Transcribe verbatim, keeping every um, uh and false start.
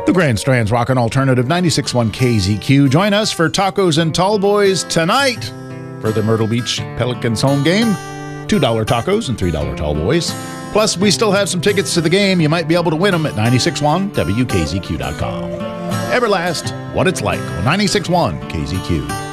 The Grand Strand's Rockin' Alternative ninety-six point one K Z Q. Join us for tacos and tall boys tonight for the Myrtle Beach Pelicans home game. two dollar tacos and three dollar tall boys. Plus, we still have some tickets to the game. You might be able to win them at ninety-six point one W K Z Q dot com. Everlast, what it's like on ninety-six point one K Z Q.